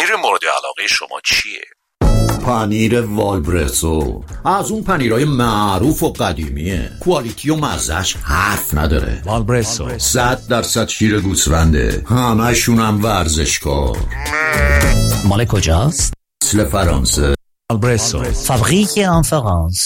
پنیر مورد علاقه شما چیه؟ پنیر والبرسو از اون پنیرهای معروف و قدیمیه، کوالیتی و مزهش حرف نداره. والبرسو 100% شیر گوسفنده، همشون هم ورزشکار. مال کجاست؟ اصل فرانسه. والبرسو فابریک ان فرانس.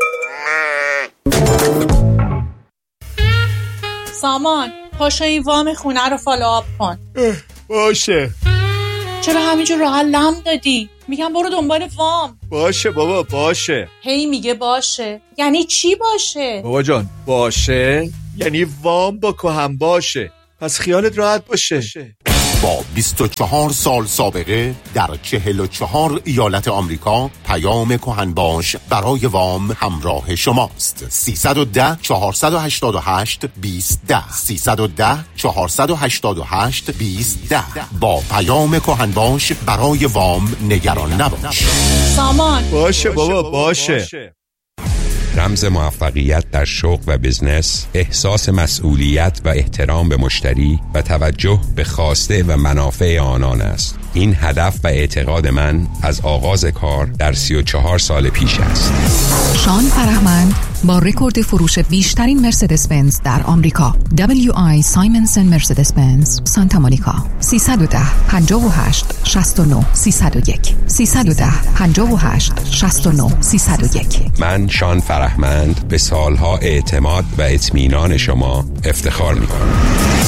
سامان پاشو این وام خونه رو فالوآپ کن. باشه. چرا همینجور راحت لم دادی؟ میگم برو دنبال وام. باشه بابا باشه. هی میگه باشه. یعنی چی باشه؟ بابا جان باشه یعنی وام با کهن باشه، پس خیالت راحت باشه. با 24 سال سابقه در 44 ایالت آمریکا پیام کهنباش برای وام همراه شماست. 310 488 2010 310 488 2010. با پیام کهنباش برای وام نگران نباش. سامان باشه بابا باشه. رمز موفقیت در شغل و بزنس احساس مسئولیت و احترام به مشتری و توجه به خواسته و منافع آنان است. این هدف و اعتقاد من از آغاز کار در 34 سال پیش است. شان فرهمند با رکورد فروش بیشترین مرسدس بنز در آمریکا، WI سایمنسن مرسدس بنز سانتا مونیکا. 310 58 69 301 310 58 69 301. من شان فرهمند به سالها اعتماد و اطمینان شما افتخار می‌کنم.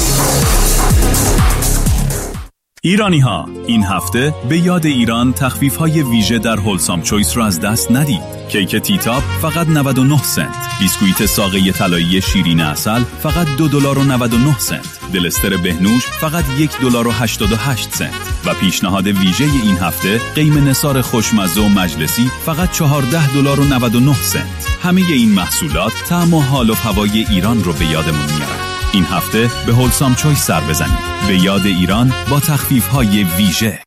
ایرانی ها، این هفته به یاد ایران تخفیف های ویژه در هولسام چویس رو از دست ندید. کیک تیتاب فقط 99 سنت، بیسکویت ساقه طلایی شیرین عسل فقط $2.99، دلستر بهنوش فقط $1.88 و پیشنهاد ویژه این هفته قیم نثار خوشمزه و مجلسی فقط $14.99. همه این محصولات طعم و حال و هوای ایران رو به یادمون میارن. این هفته به هولسام چویس سر بزنید. به یاد ایران با تخفیف‌های ویژه.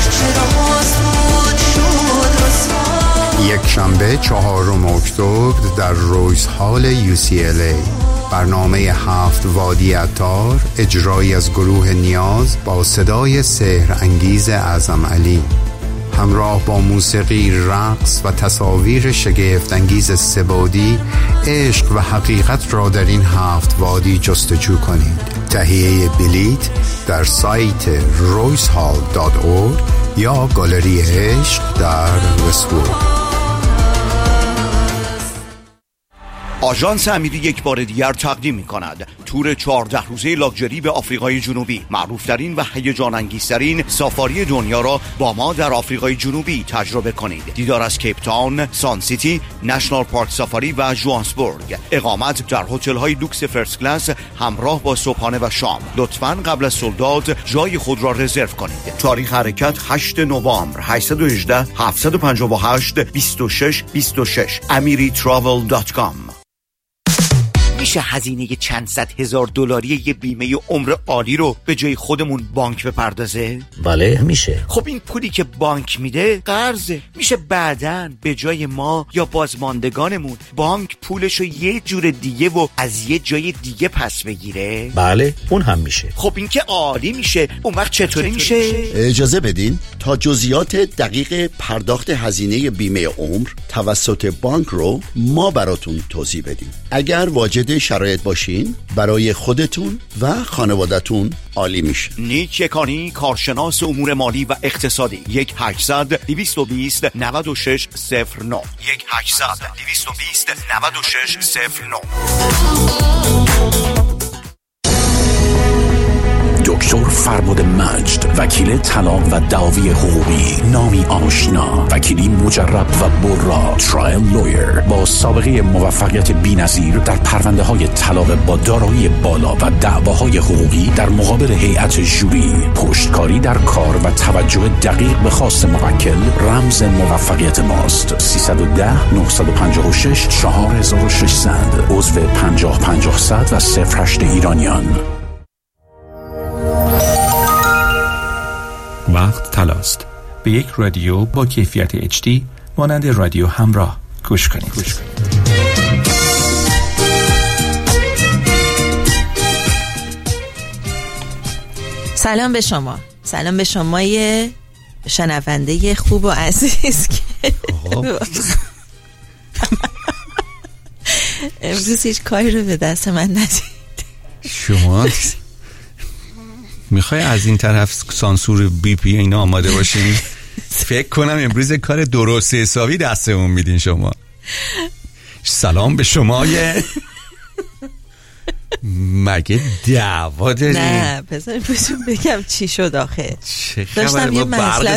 یک شنبه 4 اکتبر در رویز هال UCLA برنامه 7 وادی عطار، اجرایی از گروه نیاز با صدای سحر انگیز اعظم علی، همراه با موسیقی، رقص و تصاویر شگفت انگیز سه‌بعدی. عشق و حقیقت را در این 7 وادی جستجو کنید. تهیه بلیت در سایت roycehall.org یا گالری عشق در وست‌وود. آژانس امیری یک بار دیگر تقدیم می‌کند تور 14 روزه لاکچری به آفریقای جنوبی. معروفترین و هیجان انگیزترین سافاری دنیا را با ما در آفریقای جنوبی تجربه کنید. دیدار از کیپ تاون، سان سیتی، نشنال پارک سافاری و جوهانسبورگ. اقامت در هتل‌های لوکس فرست کلاس همراه با صبحانه و شام. لطفاً قبل از سولداد جای خود را رزرو کنید. تاریخ حرکت 8 نوامبر. 818 758 26 26. amiritravel.com. میشه هزینه چند صد هزار دلاری یه بیمه عمر عالی رو به جای خودمون بانک بپردازه؟ بله میشه. خب این پولی که بانک میده قرضه. میشه بعدن به جای ما یا بازماندگانمون بانک پولشو یه جور دیگه و از یه جای دیگه پس بگیره؟ بله اون هم میشه. خب این که عالی میشه. اون وقت چطوری میشه؟ اجازه بدین تا جزئیات دقیق پرداخت هزینه بیمه عمر توسط بانک رو ما براتون توضیح بدیم. اگر واجد شرایط باشین برای خودتون و خانوادتون عالی میشه. نیک یکانی، کارشناس امور مالی و اقتصادی. 1-800-220-9609 1-800-220-9609. دکتر فربد مجد، وکیل طلاق و دعاوی حقوقی، نامی آشنا، وکیلی مجرب و برا، ترایل لویر با سابقه موفقیت بی‌نظیر در پرونده های طلاق با دارایی بالا و دعواهای حقوقی در مقابل هیئت ژوری، پشتکاری در کار و توجه دقیق به خواست موکل رمز موفقیت ماست. 310 956 4600 عضو 50-50 و 08 ایرانیان. وقت طلاست. به یک رادیو با کیفیت HD مانند رادیو همراه گوش کنید. سلام به شما. سلام به شمای شنونده خوب و عزیز که امروز هیچ کاری رو به دست من ندید. شما میخوای از این طرف سانسور بی پی اینا آماده باشین؟ فکر کنم امروز کار درست حسابی دستمون میدین شما. سلام به شما. مگه دعوا داریم؟ نه بذار بگم چی شد آخه. داشتم یه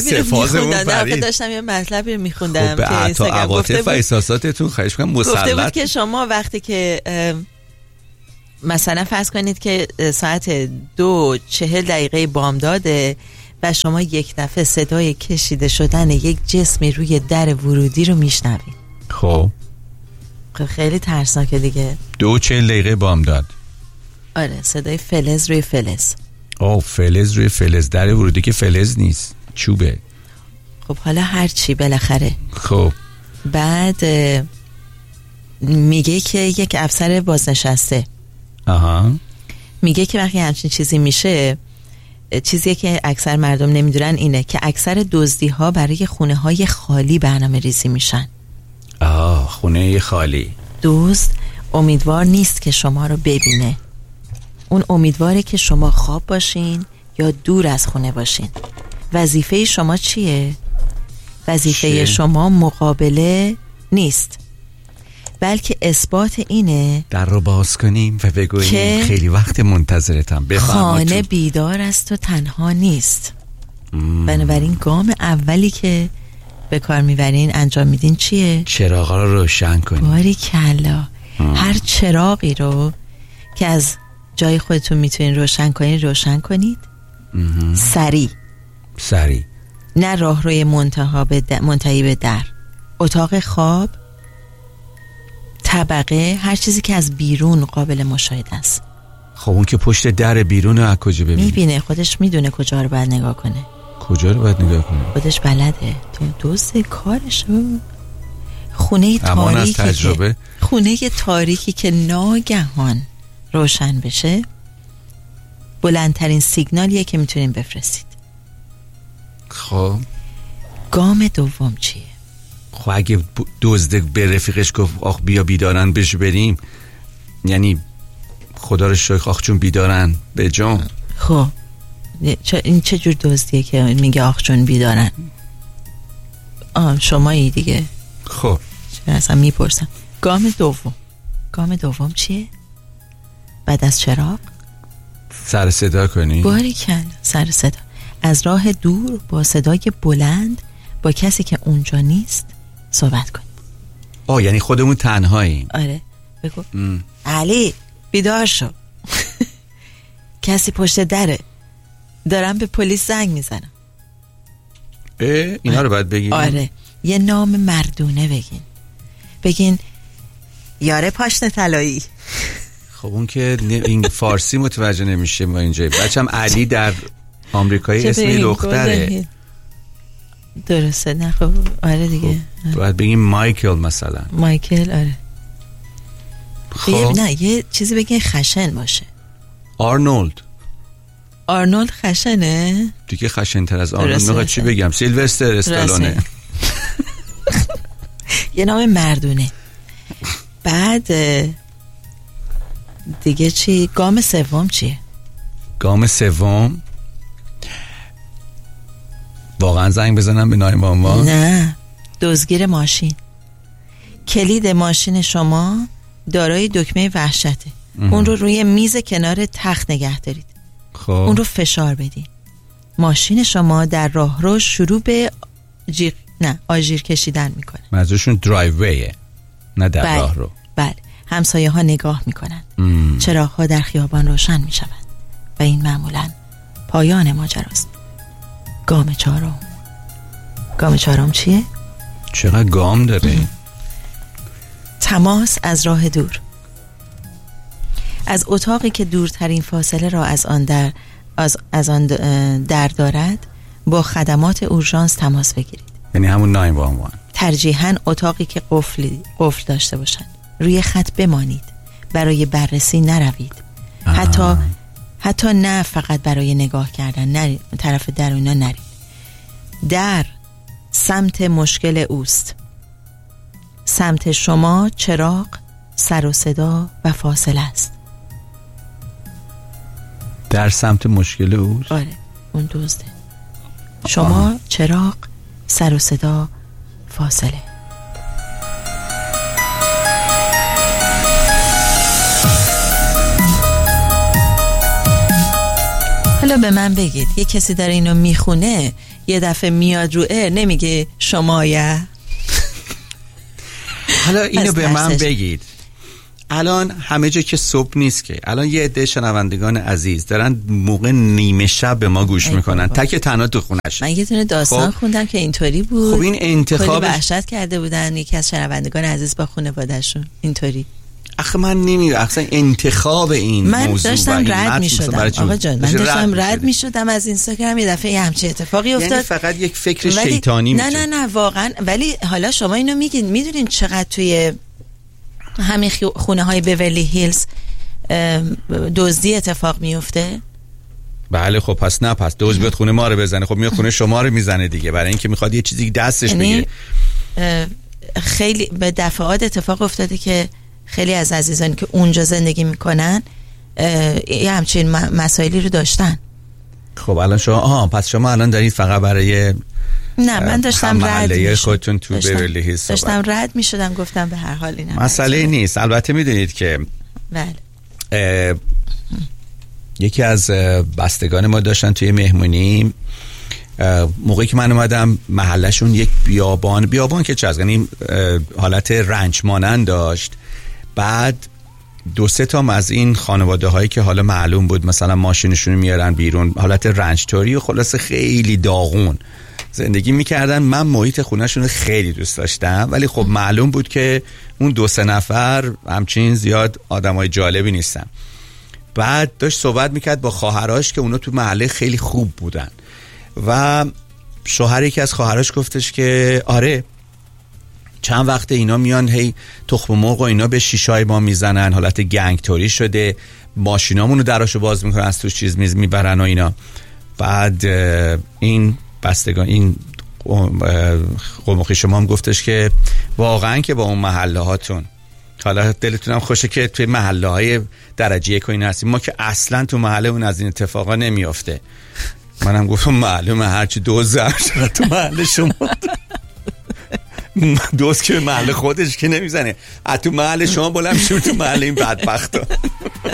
مطلبی رو میخوندم به عواطف و احساساتتون خواهش کنم مسلط. گفته بود که شما وقتی که مثلا فرض کنید که ساعت 2:40 بامداده و شما یک دفعه صدای کشیده شدن یک جسمی روی در ورودی رو میشنوید. خب خیلی ترسناکه دیگه. 2:40 بامداد. آره صدای فلز روی فلز. فلز روی فلز. در ورودی که فلز نیست، چوبه. خب حالا هر چی بالاخره. خب بعد میگه که یک افسر بازنشسته میگه که وقتی همچین چیزی میشه، چیزی که اکثر مردم نمیدونن اینه که اکثر دزدی ها برای خونه های خالی برنامه ریزی میشن. خونه خالی. دزد امیدوار نیست که شما رو ببینه، اون امیدواره که شما خواب باشین یا دور از خونه باشین. وظیفه شما چیه؟ وظیفه شما مقابله نیست، بلکه اثبات اینه در رو باز کنیم و بگوییم خیلی وقت منتظرتم. خانه بیدار است و تنها نیست. بنابراین گام اولی که به کار میبرین انجام میدین چیه؟ چراغا رو روشن کنید. باریکلا. هر چراغی رو که از جای خودتون میتونین روشن کنید. سریع. نه راهروی منتهی به در، اتاق خواب، طبقه، هر چیزی که از بیرون قابل مشاهده است. خب اون که پشت در بیرون از کجا ببینه؟ میبینه، خودش میدونه کجا رو باید نگاه کنه. کجا رو باید نگاه کنه؟ خودش بلده. تو دوست کارشو. خونه تاریکی که ناگهان روشن بشه بلندترین سیگنالیه که میتونین بفرستید. خب گام دوم چیه؟ خب اگه دزد به رفیقش گفت آخ بیا بیدارن بش بریم، یعنی خدا رو شکر آخ چون بیدارن به جام. خب این چه جور دزدیه که میگه آخ چون بیدارن؟ شمایی دیگه. خب اصلا میپرسم گام دوم چیه؟ بعد از چراغ سر صدا کنی؟ باریکلا. سر صدا. از راه دور با صدای بلند با کسی که اونجا نیست صحبت کنی. یعنی خودمون تنهاییم. آره بگو علی بیدار شو. کسی پشت دره، دارم به پلیس زنگ میزنم. اینا رو باید بگین؟ آره یه نام مردونه بگین یاره پاشنه طلایی. خب اون که این فارسی متوجه نمیشه. ما اینجا بچم علی در آمریکایی اسم دختره. درسته. نه خب آره دیگه. باید بگیم مایکل مثلا. مایکل. آره خب نه یه چیزی بگین خشن باشه. آرنولد خشنه دیگه. خشن تر از آرنولد میخواد چی بگم؟ سیلوستر استالونه. یه نام مردونه. بعد دیگه چی؟ گام سوم چیه؟ گام سوم واقعا زنگ بزنم به 911؟ نه، دزدگیر ماشین. کلید ماشین شما دارای دکمه وحشته. اون رو روی میز کنار تخت نگه دارید. خب اون رو فشار بدین. ماشین شما در راهرو شروع به آژیر کشیدن میکنه. منظورشون درایویه نه در راهرو. بله. همسایه ها نگاه میکنن. چراغ ها در خیابان روشن میشوند و این معمولا پایان ماجراست. گام چهارم چیه؟ چقدر گام داره؟ تماس از راه دور. از اتاقی که دورترین فاصله را از آن در دارد با خدمات اورژانس تماس بگیرید. یعنی همون 911. ترجیحاً اتاقی که قفل داشته باشند. روی خط بمانید. برای بررسی نروید. حتی نه فقط برای نگاه کردن، طرف در اونا نرید. در سمت مشکل اوست. سمت شما چراغ، سر و صدا و فاصله است. در سمت مشکل اوست؟ آره، اون دزده. شما چراغ، سر و صدا، فاصله. حالا به من بگید، یه کسی داره اینو میخونه، یه دفعه میاد رو نمیگه شمایه؟ حالا اینو به من بگید، الان همه جا که صبح نیست که، الان یه عده شنوندگان عزیز دارن موقع نیمه شب به ما گوش میکنن، تک تنها تو خونش. من یه دونه داستان خوندم که اینطوری بود. خب این انتخاب کلی وحشت کرده بودن یکی از شنوندگان عزیز با خانواده‌شون اینطوری. آخه من نمیدونم اصلا انتخاب این من موضوع داشتم رد میشدم آقا جان، من داشتم رد میشدم از اینستاگرام، یه دفعه همچین اتفاقی افتاد. یعنی فقط یک فکر شیطانی میشه. نه واقعا. ولی حالا شما اینو میگین، میدونین چقدر توی همین خونه های بیورلی هیلز دزدی اتفاق میفته؟ بله خب پس دزد بیاد خونه ما رو بزنه، خب میاد خونه شما رو میزنه دیگه، برای اینکه میخواد یه چیزی دستش بگیره. خیلی به دفعات اتفاق افتاده که خیلی از عزیزانی که اونجا زندگی میکنن یه همچین مسائلی رو داشتن. خب الان شما پس شما الان دارید فقط برای نه، من داشتم رد میشدم خودتون تو بیورلی هیلز داشتم رد میشدم، گفتم به هر حال اینم مسئله نیست. البته میدونید که بله یکی از بستگان ما داشتن توی مهمونی، موقعی که من اومدم محلشون یک بیابان که چه از یعنی حالت رنج مانند داشت. بعد 2-3 تا از این خانواده هایی که حالا معلوم بود مثلا ماشینشون میارن بیرون، حالت رنج توری و خلاص خیلی داغون زندگی میکردن. من محیط خونهشون خیلی دوست داشتم، ولی خب معلوم بود که اون 2-3 نفر همچین زیاد آدمای جالبی نیستن. بعد داشت صحبت میکرد با خواهراش که اونا تو محله خیلی خوب بودن و شوهر یکی از خواهراش گفتش که آره چند وقت اینا میان هی تخم مرغ و اینا به شیشای ما میزنن، حالت گنگ توری شده، ماشینامونو دراشو باز میکنن، از توش چیز میبرن و اینا. بعد این بستگان این قومخی شما هم گفتش که واقعا که با اون محله هاتون حالا دلتونم خوشه که توی محله های درجه 1 و این هستیم، ما که اصلا تو محله اون از این اتفاقا نمیافته. منم گفتم معلومه هرچی دوزه تو محله شما دوست که محل خودش که نمیزنه، تو محل شما بلند شد تو محل این بدبختا.